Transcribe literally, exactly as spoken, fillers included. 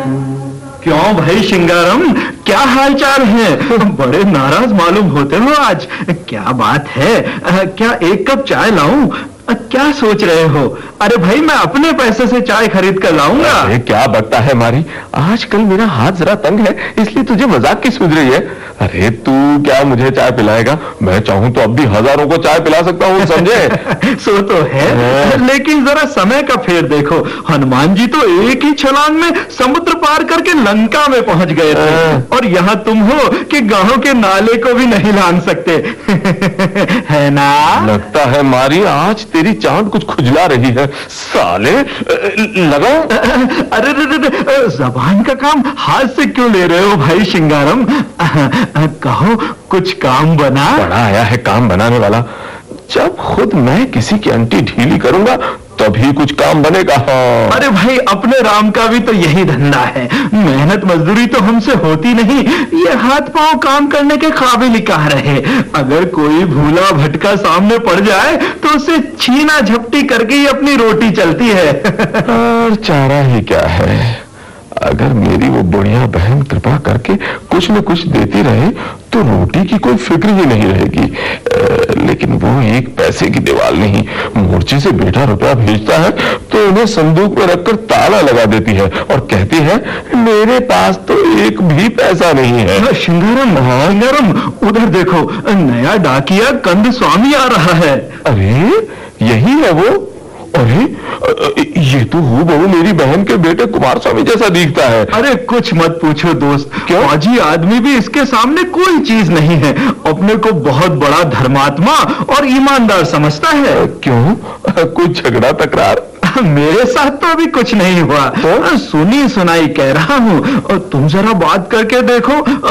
क्यों भाई शिंगारम, क्या हालचाल है? बड़े नाराज मालूम होते हो आज। क्या बात है? क्या एक कप चाय लाऊं? क्या सोच रहे हो? अरे भाई, मैं अपने पैसे से चाय खरीद कर लाऊंगा। अरे क्या बकता है मारी, आजकल मेरा हाथ जरा तंग है, इसलिए तुझे मजाक की सूझ रही है। अरे तू क्या मुझे चाय पिलाएगा? मैं चाहूं तो अब भी हजारों को चाय पिला सकता हूं, समझे? सो तो है, लेकिन जरा समय का फेर देखो। हनुमान जी तो एक ही छलांग में समुद्र पार करके लंका में पहुंच गए थे, और यहाँ तुम हो कि गांव के नाले को भी नहीं लांग सकते। है ना? लगता है मारी आज तेरी चांद कुछ खुजला रही है। साले लगाओ। अरे जबान का काम हाथ से क्यों ले रहे हो भाई शिंगारम? कहो, कुछ काम बना? बड़ा आया है काम बनाने वाला। जब खुद मैं किसी की अंटी ढीली करूंगा तभी कुछ काम बनेगा। अरे भाई, अपने राम का भी तो यही धंधा है। मेहनत मजदूरी तो हमसे होती नहीं, ये हाथ पांव काम करने के काबिल कहाँ रहे। अगर कोई भूला भटका सामने पड़ जाए तो उसे छीना झपटी करके ही अपनी रोटी चलती है। और चारा ही क्या है, अगर मेरी वो बुढ़िया बहन कृपा करके कुछ न कुछ देती रहे तो रोटी की कोई फिक्र ही नहीं रहेगी। आ, लेकिन वो एक पैसे की दीवार नहीं, मोर्चे से बेटा रुपया भेजता है तो उन्हें संदूक में रखकर ताला लगा देती है और कहती है मेरे पास तो एक भी पैसा नहीं है। शिंगारम, शिंगारम, उधर देखो, नया डाकिया कंद स्वामी आ रहा है। अरे यही है वो। अरे ये तो हूबहू मेरी बहन के बेटे कुमार स्वामी जैसा दिखता है। अरे कुछ मत पूछो दोस्त, क्यों? फौजी आदमी भी इसके सामने कोई चीज नहीं है। अपने को बहुत बड़ा धर्मात्मा और ईमानदार समझता है। क्यों, कुछ झगड़ा तकरार? मेरे साथ तो अभी कुछ नहीं हुआ, तो? सुनी सुनाई कह रहा हूँ। तुम जरा बात करके देखो,